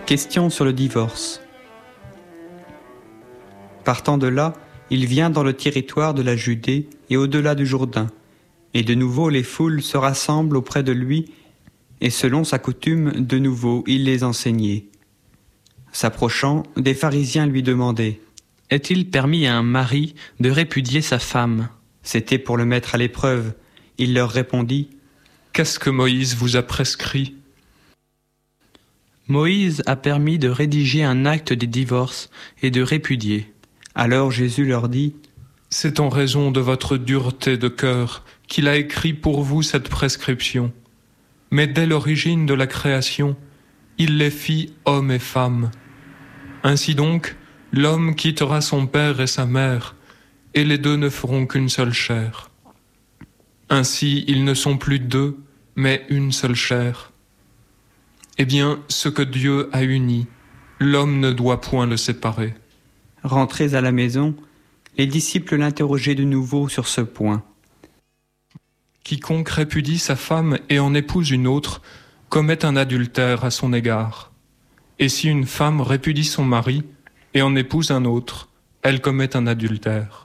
Question sur le divorce. Partant de là, il vient dans le territoire de la Judée et au-delà du Jourdain. Et de nouveau les foules se rassemblent auprès de lui, et selon sa coutume, de nouveau il les enseignait. S'approchant, des pharisiens lui demandaient : Est-il permis à un mari de répudier sa femme ? C'était pour le mettre à l'épreuve. Il leur répondit : Qu'est-ce que Moïse vous a prescrit ? Moïse a permis de rédiger un acte de divorce et de répudier. Alors Jésus leur dit : C'est en raison de votre dureté de cœur qu'il a écrit pour vous cette prescription. Mais dès l'origine de la création, il les fit hommes et femmes. Ainsi donc, l'homme quittera son père et sa mère, et les deux ne feront qu'une seule chair. Ainsi, ils ne sont plus deux, mais une seule chair. Eh bien, ce que Dieu a uni, l'homme ne doit point le séparer. Rentrés à la maison, les disciples l'interrogeaient de nouveau sur ce point. Quiconque répudie sa femme et en épouse une autre commet un adultère à son égard. Et si une femme répudie son mari et en épouse un autre, elle commet un adultère.